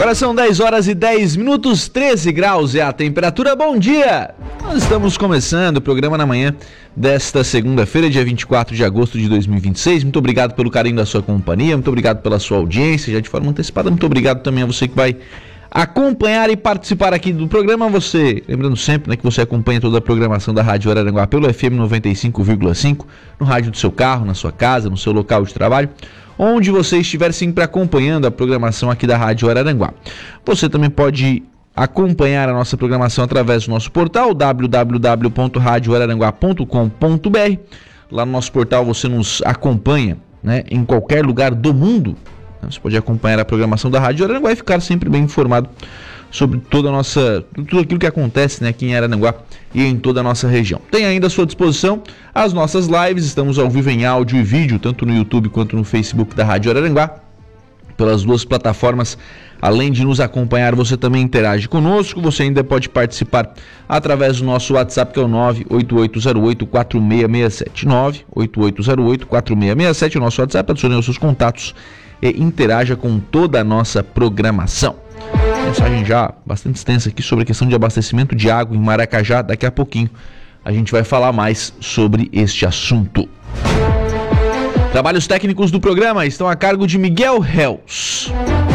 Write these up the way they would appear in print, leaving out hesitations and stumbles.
Agora são 10 horas e 10 minutos, 13 graus é a temperatura. Bom dia! Nós estamos começando o programa na manhã desta segunda-feira, dia 24 de agosto de 2026. Muito obrigado pelo carinho da sua companhia, muito obrigado pela sua audiência, já de forma antecipada. Muito obrigado também a você que vai acompanhar e participar aqui do programa. Você, lembrando sempre, né, que você acompanha toda a programação da Rádio Araranguá pelo FM 95,5, no rádio do seu carro, na sua casa, no seu local de trabalho, onde você estiver sempre acompanhando a programação aqui da Rádio Araranguá. Você também pode acompanhar a nossa programação através do nosso portal www.radioararanguá.com.br. Lá no nosso portal você nos acompanha, né, em qualquer lugar do mundo. Você pode acompanhar a programação da Rádio Araranguá e ficar sempre bem informado sobre tudo aquilo que acontece, né, aqui em Araranguá e em toda a nossa região. Tem ainda à sua disposição as nossas lives, estamos ao vivo em áudio e vídeo, tanto no YouTube quanto no Facebook da Rádio Araranguá, pelas duas plataformas. Além de nos acompanhar, você também interage conosco, você ainda pode participar através do nosso WhatsApp, que é o 98808-4667, 98808-4667, o nosso WhatsApp, adicione os seus contatos e interaja com toda a nossa programação. Mensagem já bastante extensa aqui sobre a questão de abastecimento de água em Maracajá. Daqui a pouquinho a gente vai falar mais sobre este assunto. Trabalhos técnicos do programa estão a cargo de Miguel Hells.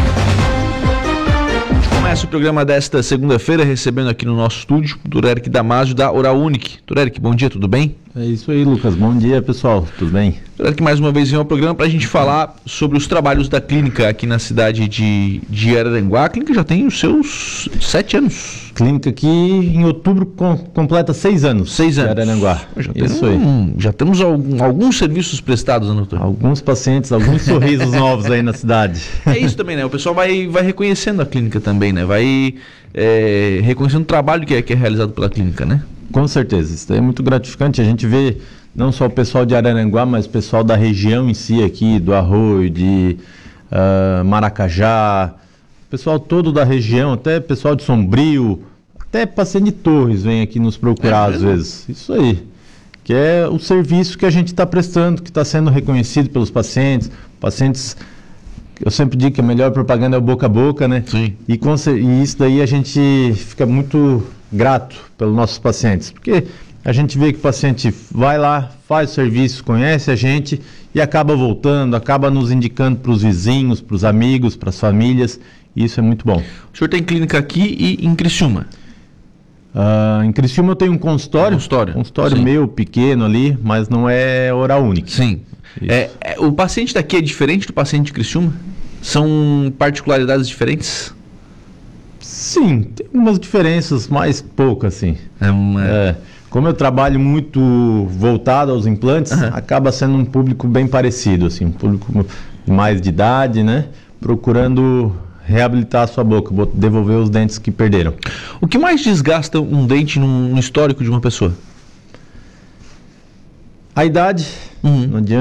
A gente começa o programa desta segunda-feira recebendo aqui no nosso estúdio o Dr. Eric Damasio da Oral-Unic. Dr. Eric, bom dia, tudo bem? É isso aí, Lucas. Bom dia, pessoal. Tudo bem? Dr. Eric, mais uma vez vem ao programa para a gente falar sobre os trabalhos da clínica aqui na cidade de Araranguá. A clínica já tem os seus 7 anos. Clínica que em outubro completa 6 anos. 6 anos. De Araranguá. Isso aí. Já temos alguns serviços prestados, né, doutor? Alguns pacientes, alguns sorrisos novos aí na cidade. É isso também, né? O pessoal vai reconhecendo a clínica também, né? Vai reconhecendo o trabalho que é realizado pela clínica, né? Com certeza. Isso é muito gratificante. A gente vê não só o pessoal de Araranguá, mas o pessoal da região em si aqui, do Arroio, de Maracajá, pessoal todo da região, até pessoal de Sombrio, até paciente de Torres vem aqui nos procurar às vezes. Isso aí, que é o serviço que a gente está prestando, que está sendo reconhecido pelos pacientes. Pacientes, eu sempre digo que a melhor propaganda é o boca a boca, né? Sim. E isso daí a gente fica muito grato pelos nossos pacientes, porque a gente vê que o paciente vai lá, faz o serviço, conhece a gente e acaba voltando, acaba nos indicando para os vizinhos, para os amigos, para as famílias, e isso é muito bom. O senhor tem clínica aqui e em Criciúma? Em Criciúma eu tenho um consultório Sim. meu, pequeno ali, mas não é Oral-Unic. Sim. O paciente daqui é diferente do paciente de Criciúma? São particularidades diferentes? Sim, tem umas diferenças, mas poucas, assim. Como eu trabalho muito voltado aos implantes, acaba sendo um público bem parecido, assim, um público mais de idade, né? Procurando reabilitar a sua boca, devolver os dentes que perderam. O que mais desgasta um dente no histórico de uma pessoa? A idade, não adianta.